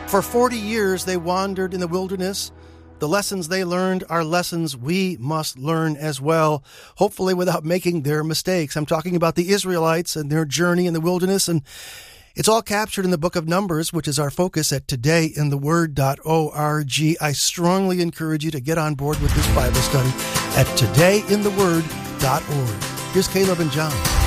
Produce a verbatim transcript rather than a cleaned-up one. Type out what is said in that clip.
For forty years, they wandered in the wilderness. The lessons they learned are lessons we must learn as well, hopefully without making their mistakes. I'm talking about the Israelites and their journey in the wilderness, and it's all captured in the book of Numbers, which is our focus at today in the word dot org. I strongly encourage you to get on board with this Bible study at today in the word dot org. Here's Caleb and John.